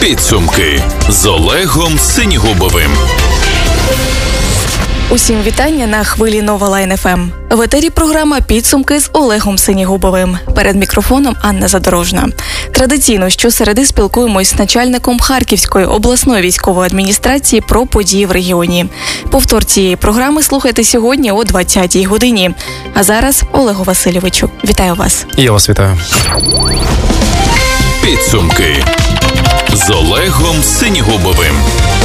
Підсумки з Олегом Синігубовим. Усім вітання на хвилі Нова Лайн ФМ. В етері програма «Підсумки» з Олегом Синігубовим. Перед мікрофоном Анна Задорожна. Традиційно щосереди спілкуємось з начальником Харківської обласної військової адміністрації про події в регіоні. Повтор цієї програми слухайте сьогодні о 20-й годині. А зараз Олегу Васильовичу. Вітаю вас. Я вас вітаю. Підсумки з Олегом Синігубовим.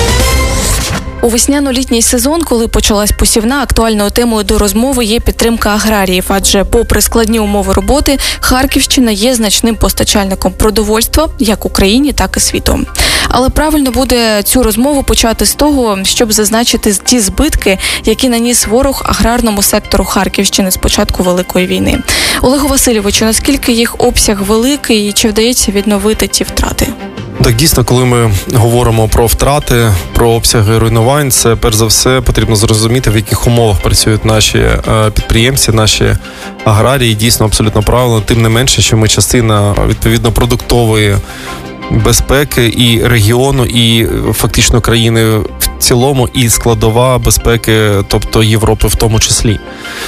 У весняно-літній сезон, коли почалась посівна, актуальною темою до розмови є підтримка аграріїв, адже попри складні умови роботи, Харківщина є значним постачальником продовольства як Україні, так і світу. Але правильно буде цю розмову почати з того, щоб зазначити ті збитки, які наніс ворог аграрному сектору Харківщини з початку Великої війни. Олегу Васильовичу, наскільки їх обсяг великий і чи вдається відновити ті втрати? Так, дійсно, коли ми говоримо про втрати, про обсяги руйнувань, це, перш за все, потрібно зрозуміти, в яких умовах працюють наші підприємці, наші аграрії. Дійсно, абсолютно правильно. Тим не менше, що ми частина, відповідно, продуктової безпеки і регіону, і фактично країни в цілому, і складова безпеки, тобто Європи в тому числі.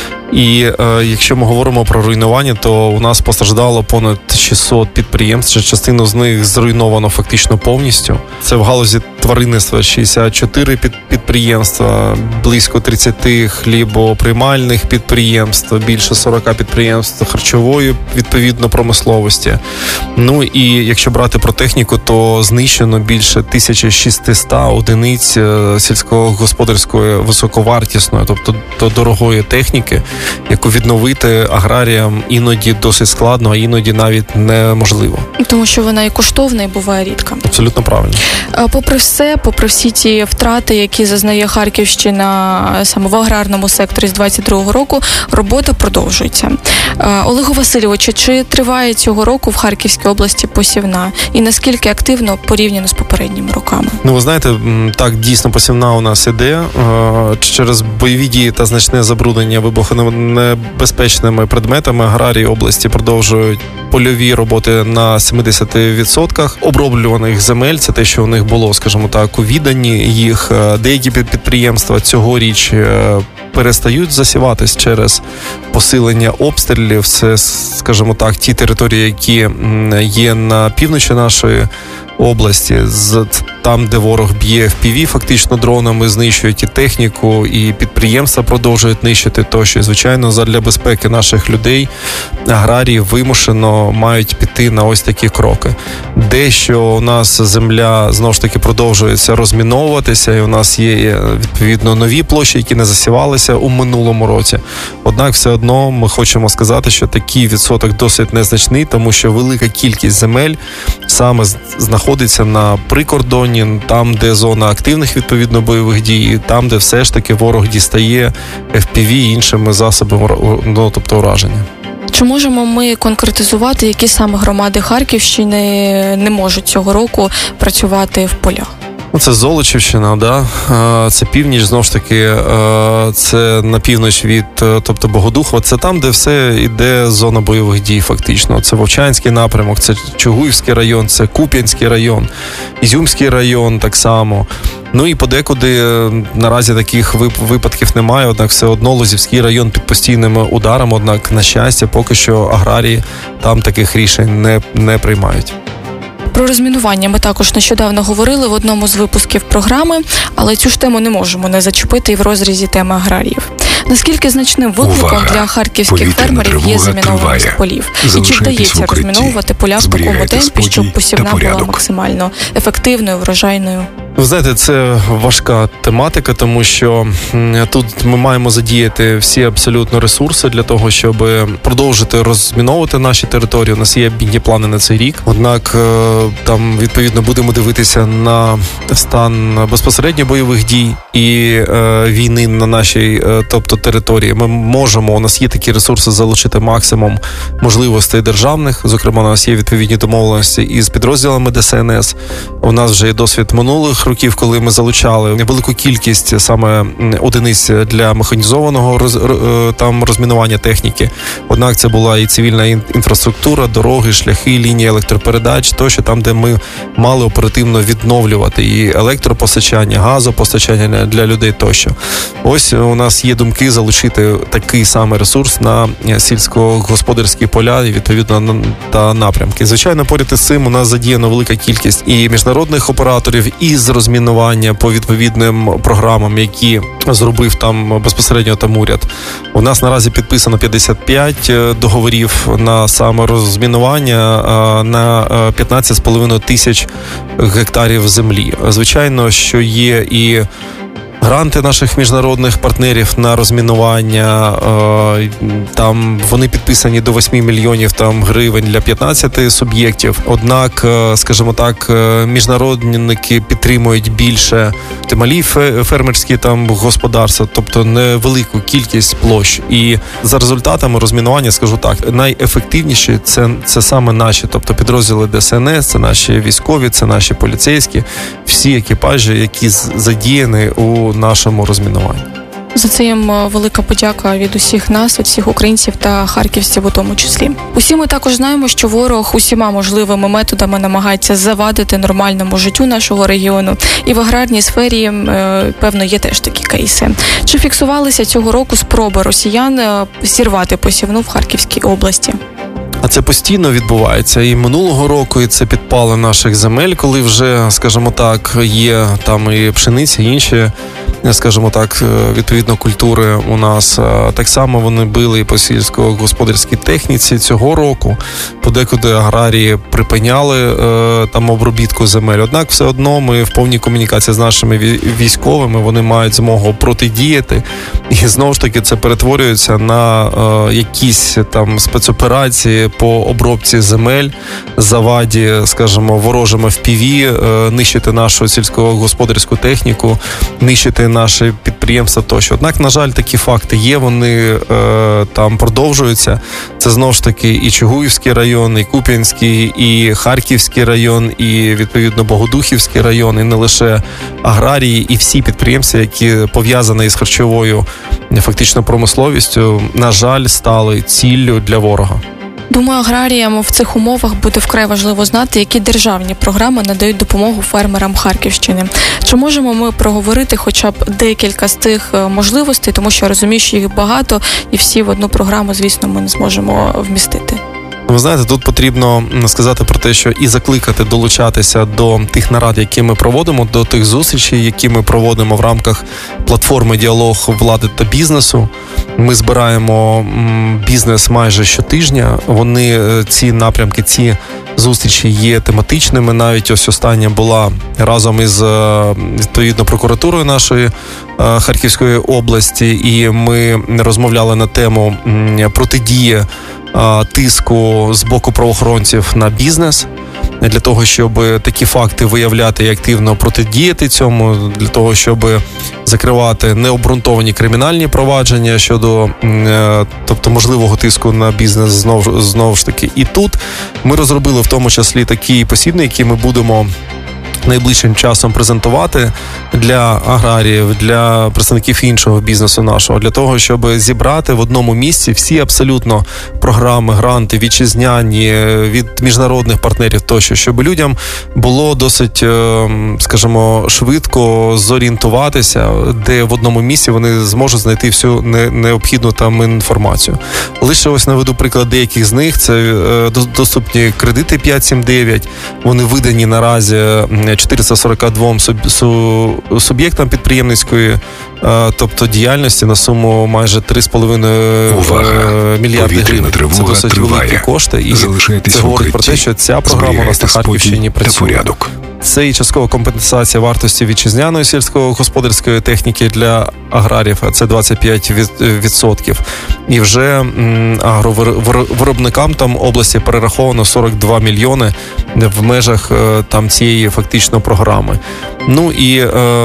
І якщо ми говоримо про руйнування, то у нас постраждало понад 600 підприємств, частину з них зруйновано фактично повністю. Це в галузі тваринництва 64 підприємства, близько 30 хлібоприймальних підприємств, більше 40 підприємств харчової, відповідно, промисловості. Ну і якщо брати про техніку, то знищено більше 1600 одиниць сільськогосподарської високовартісної, тобто дорогої техніки, яку відновити аграріям іноді досить складно, а іноді навіть неможливо. Тому що вона і коштовна, і буває рідка. Абсолютно правильно. Попри всі ті втрати, які зазнає Харківщина саме в аграрному секторі з 22-го року, робота продовжується. Олегу Васильовичу, чи триває цього року в Харківській області посівна? І наскільки активно порівняно з попередніми роками? Ну, ви знаєте, так, дійсно, посівна у нас іде. Через бойові дії та значне забруднення вибухонебезпечними предметами аграрії області продовжують польові роботи на 70% оброблюваних земель. Це те, що у них було, скажімо так, у віданні їх. Деякі підприємства цьогоріч перестають засіватись через посилення обстрілів. Це, скажімо так, ті території, які є на півночі нашої області, там, де ворог б'є FPV, фактично дронами, знищують і техніку, і підприємства продовжують нищити тощо. Звичайно, задля безпеки наших людей аграрії вимушено мають піти на ось такі кроки. Дещо у нас земля, знову ж таки, продовжується розміновуватися, і у нас є, відповідно, нові площі, які не засівалися у минулому році. Однак, все одно ми хочемо сказати, що такий відсоток досить незначний, тому що велика кількість земель саме знаходиться на прикордоні, там, де зона активних, відповідно, бойових дій, там, де все ж таки ворог дістає FPV і іншими засобами, тобто ураження. Чи можемо ми конкретизувати, які саме громади Харківщини не можуть цього року працювати в полях? Це Золочівщина, да? Це північ, знову ж таки, це на північ від, тобто, Богодухова. Це там, де все йде зона бойових дій, фактично. Це Вовчанський напрямок, це Чугуївський район, це Куп'янський район, Ізюмський район так само. Ну і подекуди наразі таких випадків немає, однак все одно Лозівський район під постійними ударами, однак, на щастя, поки що аграрії там таких рішень не приймають. Про розмінування ми також нещодавно говорили в одному з випусків програми, але цю ж тему не можемо не зачепити і в розрізі теми аграріїв. Наскільки значним викликом для харківських фермерів є замінованість полів? І чи вдається розміновувати поля в такому темпі, щоб посівна була максимально ефективною, врожайною? Ви знаєте, це важка тематика, тому що тут ми маємо задіяти всі абсолютно ресурси для того, щоб продовжити розміновувати наші території. У нас є амбітні плани на цей рік. Однак там, відповідно, будемо дивитися на стан безпосередньо бойових дій і війни на нашій, тобто, території. Ми можемо, у нас є такі ресурси, залучити максимум можливостей державних. Зокрема, у нас є відповідні домовленості із підрозділами ДСНС. У нас вже є досвід минулих минулих років, коли ми залучали невелику кількість саме одиниць для механізованого розмінування техніки. Однак це була і цивільна інфраструктура, дороги, шляхи, лінії електропередач, тощо там, де ми мали оперативно відновлювати і електропостачання, газопостачання для людей тощо. Ось у нас є думки залучити такий самий ресурс на сільськогосподарські поля і відповідно та напрямки. Звичайно, поряд із цим у нас задіяна велика кількість і міжнародних операторів із розмінування по відповідним програмам, які зробив там безпосередньо там уряд. У нас наразі підписано 55 договорів на саме розмінування на 15,5 тисяч гектарів землі. Звичайно, що є і гранти наших міжнародних партнерів на розмінування, там вони підписані до 8 мільйонів гривень для 15 суб'єктів. Однак, скажімо так, міжнародники підтримують більше малі фермерські господарства, тобто невелику кількість площ. І за результатами розмінування, скажу так, найефективніші це саме наші, тобто підрозділи ДСНС, це наші військові, це наші поліцейські, всі екіпажі, які задіяні у нашому розмінуванні. За це їм велика подяка від усіх нас, від всіх українців та харківців у тому числі. Усі ми також знаємо, що ворог усіма можливими методами намагається завадити нормальному життю нашого регіону. І в аграрній сфері, певно, є теж такі кейси. Чи фіксувалися цього року спроби росіян зірвати посівну в Харківській області? А це постійно відбувається. І минулого року, і це підпали наших земель, коли вже, скажімо так, є там і пшениця, і інші, скажімо так, відповідно культури у нас. Так само вони били і по сільськогосподарській техніці цього року. Подекуди аграрії припиняли там обробітку земель. Однак все одно ми в повній комунікації з нашими військовими, вони мають змогу протидіяти. І знову ж таки це перетворюється на якісь там спецоперації по обробці земель, заваді, скажімо, ворожими FPV, нищити нашу сільськогосподарську техніку, нищити наші підприємства тощо. Однак, на жаль, такі факти є, вони там продовжуються. Це знову ж таки і Чугуївський район, і Куп'янський, і Харківський район, і відповідно Богодухівський район, і не лише аграрії, і всі підприємці, які пов'язані із харчовою фактично промисловістю, на жаль, стали ціллю для ворога. Думаю, аграріям в цих умовах буде вкрай важливо знати, які державні програми надають допомогу фермерам Харківщини. Чи можемо ми проговорити хоча б декілька з тих можливостей, тому що я розумію, що їх багато, і всі в одну програму, звісно, ми не зможемо вмістити. Ви знаєте, тут потрібно сказати про те, що і закликати долучатися до тих нарад, які ми проводимо, до тих зустрічей, які ми проводимо в рамках платформи «Діалог влади та бізнесу». Ми збираємо бізнес майже щотижня. Вони, ці напрямки, ці зустрічі є тематичними. Навіть ось остання була разом із, відповідно, прокуратурою нашої Харківської області, і ми розмовляли на тему протидії тиску з боку правоохоронців на бізнес, для того, щоб такі факти виявляти і активно протидіяти цьому, для того, щоб закривати необґрунтовані кримінальні провадження щодо, тобто, можливого тиску на бізнес знову ж таки. І тут ми розробили в тому числі такі посібники, які ми будемо найближчим часом презентувати для аграріїв, для представників іншого бізнесу нашого, для того, щоб зібрати в одному місці всі абсолютно програми, гранти, вітчизняні, від міжнародних партнерів тощо, щоб людям було досить, скажімо, швидко зорієнтуватися, де в одному місці вони зможуть знайти всю необхідну там інформацію. Лише ось наведу приклад деяких з них. Це доступні кредити 579, вони видані наразі 442 суб'єктам підприємницької, тобто діяльності на суму майже 3,5 мільярди гривень. Це досить великі кошти, і це говорить про те, що ця програма у нас на Харківщині працює. Це і часткова компенсація вартості вітчизняної сільськогосподарської техніки для аграріїв, а це 25%. І вже агровиробникам там області перераховано 42 мільйони в межах там цієї фактично програми. Ну і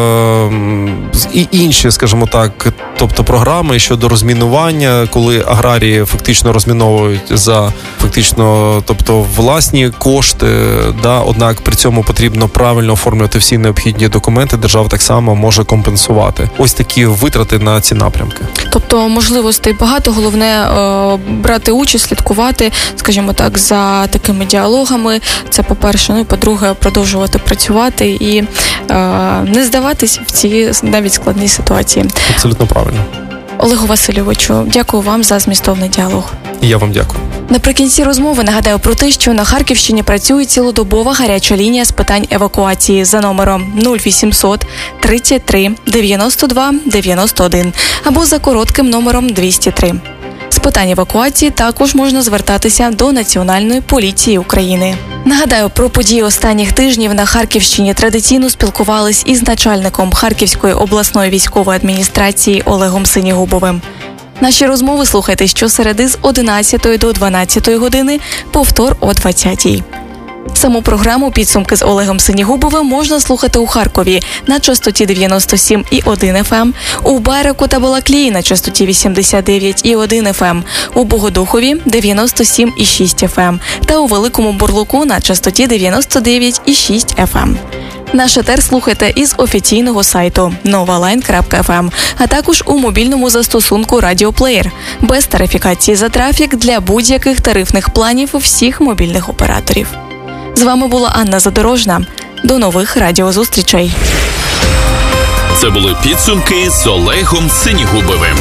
інші, скажімо так, тобто програми щодо розмінування, коли аграрії фактично розміновують за фактично, тобто власні кошти, да, однак при цьому потрібно правильно оформлювати всі необхідні документи, держава так само може компенсувати. Ось такі витрати на ці напрямки. Тобто можливостей багато, головне брати участь, слідкувати, скажімо так, за такими діалогами. Це по-перше, ну і по-друге, продовжувати працювати і не здаватись в ці навіть складні ситуації. Абсолютно правильно. Олегу Васильовичу, дякую вам за змістовний діалог. І я вам дякую. Наприкінці розмови нагадаю про те, що на Харківщині працює цілодобова гаряча лінія з питань евакуації за номером 0800 33 92 91 або за коротким номером 203. З питань евакуації також можна звертатися до Національної поліції України. Нагадаю, про події останніх тижнів на Харківщині традиційно спілкувались із начальником Харківської обласної військової адміністрації Олегом Синігубовим. Наші розмови слухайте щосереди з 11 до 12 години, повтор о 20-й. Саму програму «Підсумки з Олегом Синігубовим» можна слухати у Харкові на частоті 97,1 FM, у Байраку та Балаклії на частоті 89,1 FM, у Богодухові 97,6 FM та у Великому Бурлуку на частоті 99,6 FM. Наш етер слухайте із офіційного сайту novaline.fm, а також у мобільному застосунку «Радіоплеєр» без тарифікації за трафік для будь-яких тарифних планів всіх мобільних операторів. З вами була Анна Задорожна. До нових радіозустрічей. Це були підсумки з Олегом Синігубовим.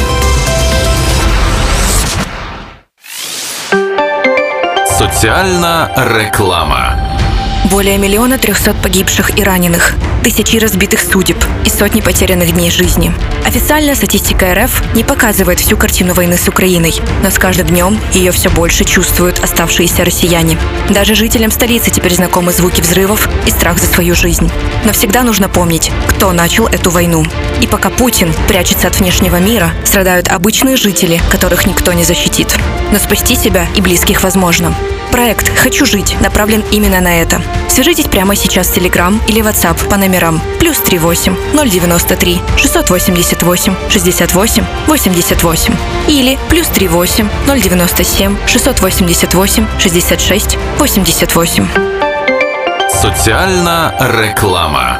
Соціальна реклама. Более 1 300 000 погибших и раненых, тысячи разбитых судеб и сотни потерянных дней жизни. Официальная статистика РФ не показывает всю картину войны с Украиной, но с каждым днем ее все больше чувствуют оставшиеся россияне. Даже жителям столицы теперь знакомы звуки взрывов и страх за свою жизнь. Но всегда нужно помнить, кто начал эту войну. И пока Путин прячется от внешнего мира, страдают обычные жители, которых никто не защитит. Но спасти себя и близких возможно. Проект «Хочу жить» направлен именно на это. Свяжитесь прямо сейчас в Telegram или WhatsApp по номерам +38 093 688 68 88 или +38 097 688 66 88. Соціальна реклама.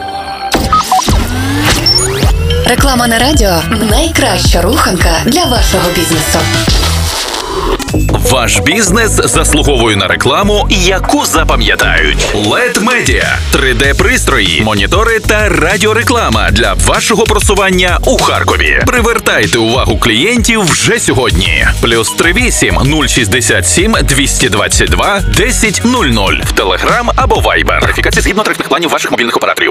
Реклама на радіо – найкраща руханка для вашого бізнесу. Ваш бізнес заслуговує на рекламу, яку запам'ятають. LED Media – 3D-пристрої, монітори та радіореклама для вашого просування у Харкові. Привертайте увагу клієнтів вже сьогодні. +38 067 222 1000 в Telegram або Viber. Верифікація згідно тарифних планів ваших мобільних операторів.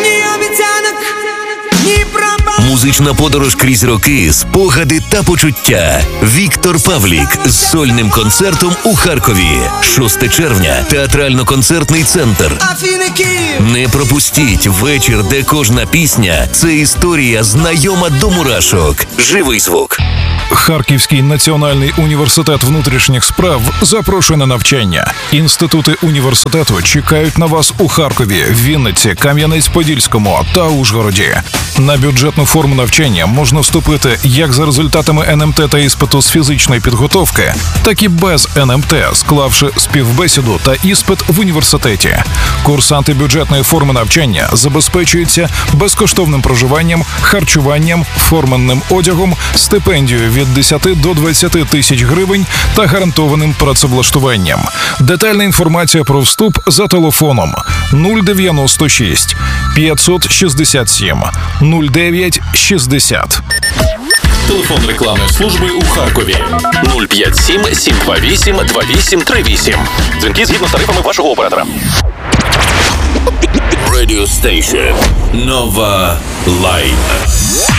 Музична подорож крізь роки, спогади та почуття. Віктор Павлік з сольним концертом у Харкові. 6 червня. Театрально-концертний центр. Не пропустіть вечір, де кожна пісня – це історія, знайома до мурашок. Живий звук. Харківський національний університет внутрішніх справ запрошує на навчання. Інститути університету чекають на вас у Харкові, Вінниці, Кам'янець-Подільському та Ужгороді. На бюджетну форму навчання можна вступити як за результатами НМТ та іспиту з фізичної підготовки, так і без НМТ, склавши співбесіду та іспит в університеті. Курсанти бюджетної форми навчання забезпечуються безкоштовним проживанням, харчуванням, форменним одягом, стипендією від 10 до 20 тисяч гривень та гарантованим працевлаштуванням. Детальна інформація про вступ за телефоном 096 567 0960. Телефон рекламної служби у Харкові 057 728 2838. Дзвінки згідно з тарифами вашого оператора. Radio Station. Nova Line.